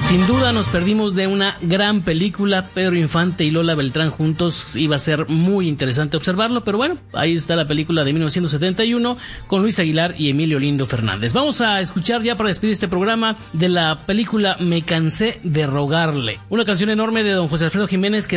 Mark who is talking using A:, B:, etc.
A: Sin duda nos perdimos de una gran película. Pedro Infante y Lola Beltrán juntos, iba a ser muy interesante observarlo, pero bueno, ahí está la película de 1971 con Luis Aguilar y Emilio Lindo Fernández. Vamos a escuchar ya para despedir este programa de la película Me cansé de rogarle, una canción enorme de don José Alfredo Jiménez que